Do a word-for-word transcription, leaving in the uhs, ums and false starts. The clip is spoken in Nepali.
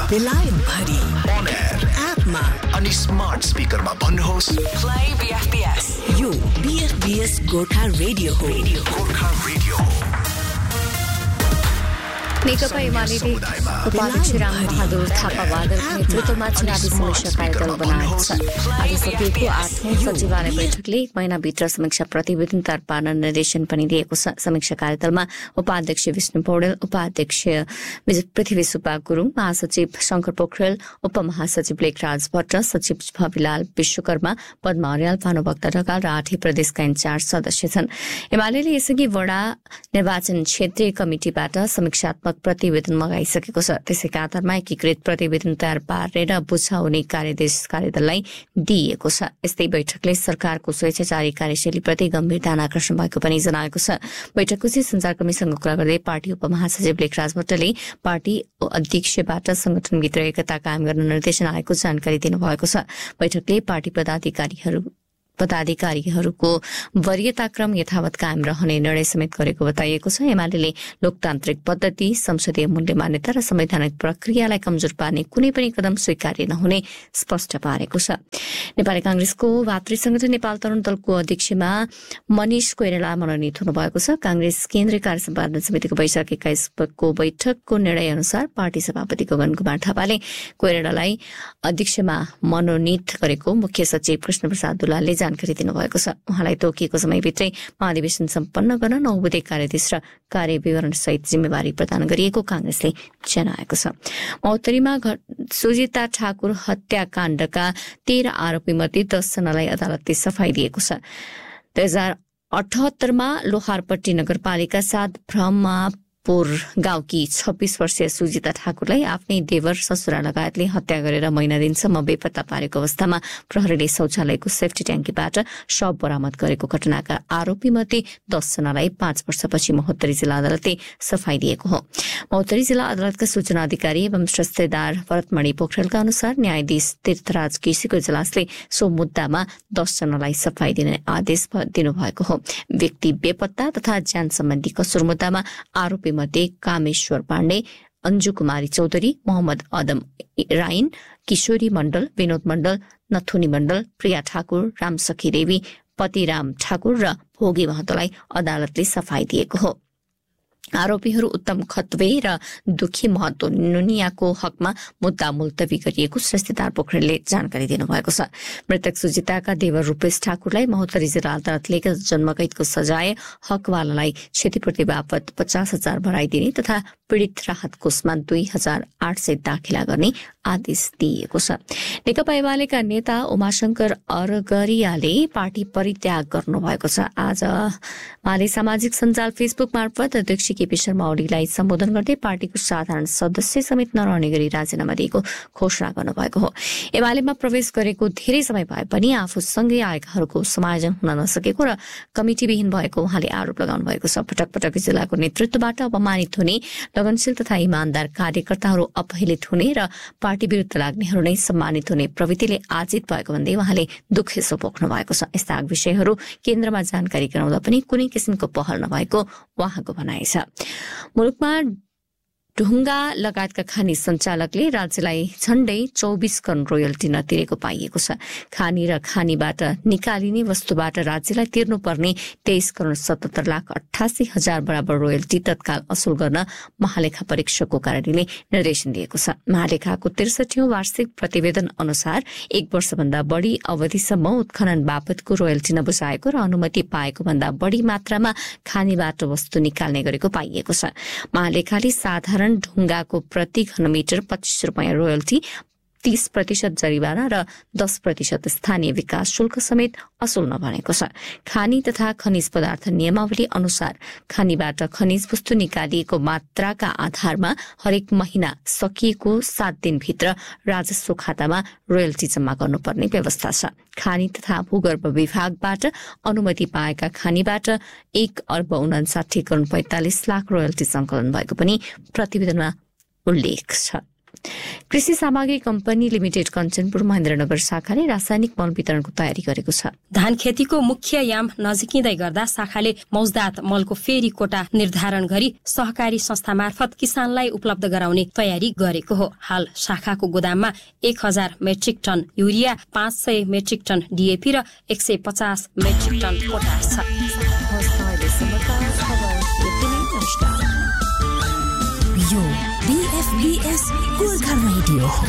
बेलायत भरि on air एपमा अनि स्मार्ट स्पिकरमा भन्नुहोस् प्ले बीएफपीएस। यो बीएफपीएस गोर्खा रेडियो हो। गोर्खा रेडियो नेकपा एमालेले उपाध्यक्ष रामबहादुर थापा बादलको नेतृत्वमा चुनावी समीक्षा कार्यदल बनाएको छ। आज सकिएको आठौं सचिवालय बैठकले एक महिनाभित्र समीक्षा प्रतिवेदन तयार पार्न निर्देशन पनि दिएको छ। समीक्षा कार्यदलमा उपाध्यक्ष विष्णु पौडेल, उपाध्यक्ष पृथ्वी सुब्बा गुरुङ, महासचिव शंकर पोखरेल, उपमहासचिव लेखराज भट्ट, सचिव भविलाल विश्वकर्मा, पद्मा अर्याल, भानुभक्त ढकाल र आठै प्रदेशका इन्चार्ज सदस्य छन्। एमालेले यसअघि वडा निर्वाचन क्षेत्रीय कमिटिबाट समीक्षात्मक प्रतिवेदन मगाइसकेको छ। त्यसैका आधारमा एकीकृत प्रतिवेदन तयार पारेर बुझाउने कार्यदेश कार्यदललाई दिइएको छ। यस्तै बैठकले सरकारको स्वेच्छाचारी कार्यशैलीप्रति गम्भीर ध्यान आकर्षण भएको पनि जनाएको छ। बैठकपछि संचारकर्मीसँग कुरा गर्दै पार्टी उपमहासचिव लेखराज भट्टले पार्टी अध्यक्षबाट संगठनभित्र एकता कायम गर्न निर्देशन आएको जानकारी दिनुभएको छ। बैठकले पार्टी पदाधिकारीहरू पदाधिकारीहरूको वरीयताक्रम यथावत कायम रहने निर्णय समेत गरेको बताइएको छ। एमालेले लोकतान्त्रिक पद्धति, संसदीय मूल्य मान्यता र संवैधानिक प्रक्रियालाई कमजोर पार्ने कुनै पनि कदम स्वीकार्य नहुने स्पष्ट पारेको छ। नेपाली कांग्रेसको भातृ संगठन नेपाल तरुण दलको अध्यक्षमा मनिष कोइराला मनोनित हुनुभएको छ। कांग्रेस केन्द्रीय कार्य सम्पादन समितिको वैशाख एक्काइसको बैठकको निर्णय अनुसार पार्टी सभापति गगन कुमार थापाले कोइरालालाई अध्यक्षमा मनोनित गरेको मुख्य सचिव कृष्ण प्रसाद दुलालले जानकारी दिनुभएको छ। उहाँलाई तोकिएको समयभित्रै महाधिवेशन सम्पन्न गर्न नौ बुँदे कार्यदेश र कार्यविवरण सहित जिम्मेवारी प्रदान गरिएको कांग्रेसले जनाएको छ। महोत्तरीमा सुजिता ठाकुर हत्याकाण्डका तेह्र आरोपी मध्ये दस जनालाई अदालतले सफाई दिएको छ। दुई हजार अठहत्तरमा लोहारपट्टी नगरपालिका साथ ब्रह्मपुर गाउँकी छब्बीस वर्षीय सुजिता ठाकुरलाई आफ्नै देवर ससुरा लगायतले हत्या गरेर महिना दिनसम्म बेपत्ता पारेको अवस्थामा प्रहरीले शौचालयको सेफ्टी ट्याङ्कीबाट शव बरामद गरेको घटनाका आरोपी मध्ये दसजनालाई पाँच वर्षपछि महोत्तरी जिल्ला अदालतले सफाई दिएको हो। महोत्तरी जिल्ला अदालतका सूचना अधिकारी एवं श्रेष्ठदार भरतमणि पोखरेलका अनुसार न्यायाधीश तीर्थराज केसीको इजलासले सो मुद्दामा दसजनालाई सफाई दिने आदेश दिनुभएको हो। व्यक्ति बेपत्ता तथा ज्यान सम्बन्धी कसुर मुद्दामा आरोपी मध्ये कामेश्वर पाण्डे, अंजु कुमारी चौधरी, मोहम्मद आदम राइन, किशोरी मण्डल, विनोद मण्डल, नथुनी मण्डल, प्रिया ठाकुर, रामसखी देवी, पतिराम ठाकुर र भोगी महतोलाई अदालतले सफाई दिएको हो। आरोपीहरू उत्तम खत्वे र दुखी महतो नुनियाको हकमा मुद्दा मुल्तवी गरिएको श्रेष्ठदार पोखरेलले जानकारी दिनुभएको छ। मृतक सुजिताका देवर रूपेश ठाकुरलाई महोत्तरी जिल्ला अदालतले जन्मकैदको सजाय हकवालालाई क्षतिपूर्ति बापत पचास हजार भराइदिने तथा पीड़ित राहत कोषमा दुई हजार आठ सय दाखिला गर्ने आदेश दिएको छ। नेकपा एमालेका नेता उमाशंकर अरगरियाले पार्टी परित्याग गर्नुभएको छ। आज उहाँले सामाजिक सञ्जाल फेसबुक मार्फत अध्यक्ष केपी शर्मा ओलीलाई सम्बोधन गर्दै पार्टीको साधारण सदस्य समेत नरहने गरी राजीनामा दिएको घोषणा गर्नुभएको हो। एमालेमा प्रवेश गरेको धेरै समय भए पनि आफूसँगै आएकाहरूको समायोजन हुन नसकेको र कमिटिविहीन भएको उहाँले आरोप लगाउनु भएको छ। पटक पटक जिल्लाको नेतृत्वबाट अपमानित हुने, लगनशील तथा इमानदार कार्यकर्ताहरू अपहेलित हुने र पार्टी विरुद्ध लाग्नेहरू नै सम्मानित हुने प्रवृत्तिले आजित भएको भन्दै उहाँले दुखेसो पोख्नु भएको छ। यस्ता विषयहरू केन्द्रमा जानकारी गराउँदा पनि कुनै किसिमको पहल नभएको उहाँको भनाइ छ। मुलुकमा ढुङ्गा लगायतका खानी सञ्चालकले राज्यलाई झण्डै चौबिस करोड़ रोयल्टी नतिरेको पाइएको छ। खानी र खानीबाट निकालिने वस्तुबाट राज्यलाई तिर्नुपर्ने तेइस करोड़ सतहत्तर लाख अठासी हजार बराबर रोयल्टी तत्काल असुल गर्न महालेखा परीक्षकको कार्यालयले निर्देशन दिएको छ। महालेखाको त्रिसठीौं वार्षिक प्रतिवेदन अनुसार एक वर्षभन्दा बढ़ी अवधिसम्म उत्खनन बापतको रोयल्टी नबुझाएको र अनुमति पाएको भन्दा बढ़ी मात्रामा खानीबाट वस्तु निकाल्ने गरेको पाइएको छ। महालेखाले साधारण ढुङ्गाको प्रति घनमिटर पच्चीस रुपियाँ रोयल्टी, तीस प्रतिशत जरिवाना र दस प्रतिशत स्थानीय विकास शुल्क समेत असुल्न भनेको छ। खानी तथा खनिज पदार्थ नियमावली अनुसार खानीबाट खनिज वस्तु निकालिएको मात्राका आधारमा हरेक महिना सकिएको सात दिनभित्र राजस्व खातामा रोयल्टी जम्मा गर्नुपर्ने व्यवस्था छ। खानी तथा भूगर्भ विभागबाट अनुमति पाएका खानीबाट एक अर्ब उनासाठी करोड़ पैंतालिस लाख रोयल्टी संकलन भएको पनि प्रतिवेदनमा उल्लेख छ। कृषि सामग्री कम्पनी लिमिटेड कञ्चनपुर महेन्द्रनगर शाखाले रासायनिक मल वितरणको तयारी गरेको छ। धान खेतीको मुख्य याम नजिकिँदै गर्दा शाखाले मौजदात मलको फेरि कोटा निर्धारण गरी सहकारी संस्था मार्फत किसानलाई उपलब्ध गराउने तयारी गरेको हो। हाल शाखाको गोदाममा एक हजार मेट्रिक टन युरिया, पाँच सय मेट्रिक टन डीएपी र एक सय पचास मेट्रिक टन पोटास छ। यो बीएफबीएस गोर्खा रेडियो हो।